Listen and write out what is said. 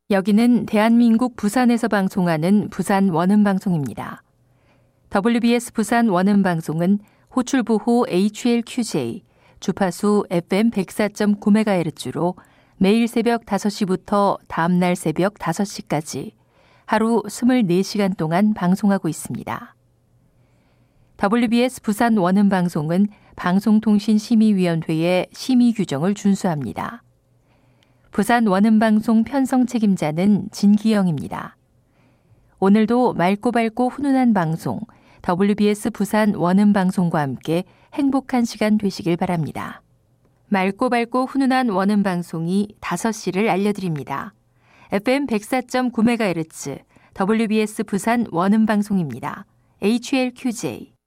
여기는 대한민국 부산에서 방송하는 부산 원음방송입니다. WBS 부산 원음방송은 호출보호 HLQJ, 주파수 FM 104.9MHz로 매일 새벽 5시부터 다음날 새벽 5시까지 하루 24시간 동안 방송하고 있습니다. WBS 부산 원음방송은 방송통신심의위원회의 심의 규정을 준수합니다. 부산 원음방송 편성 책임자는 진기영입니다. 오늘도 맑고 밝고 훈훈한 방송, WBS 부산 원음방송과 함께 행복한 시간 되시길 바랍니다. 맑고 밝고 훈훈한 원음방송이 5시를 알려드립니다. FM 104.9MHz, WBS 부산 원음방송입니다. HLQJ.